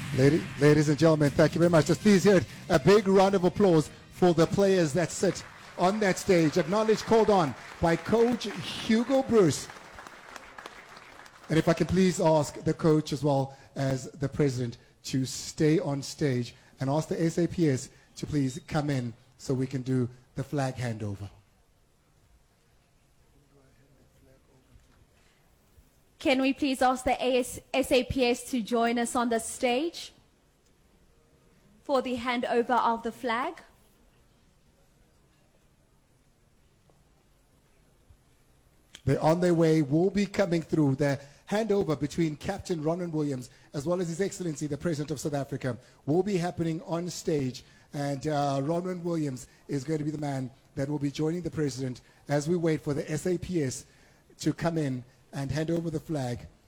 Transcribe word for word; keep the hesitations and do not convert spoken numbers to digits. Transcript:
Lady, ladies and gentlemen, thank you very much. Just please hear a big round of applause for the players that sit on that stage. Acknowledged, called on by Coach Hugo Bruce. And if I can please ask the coach as well as the president to stay on stage and ask the S A P S to please come in so we can do the flag handover. Can we please ask the S A P S to join us on the stage for the handover of the flag? They're on their way, will be coming through. The handover between Captain Ronwen Williams as well as His Excellency the President of South Africa will be happening on stage. And uh, Ronwen Williams is going to be the man that will be joining the President as we wait for the S A P S to come in and hand over the flag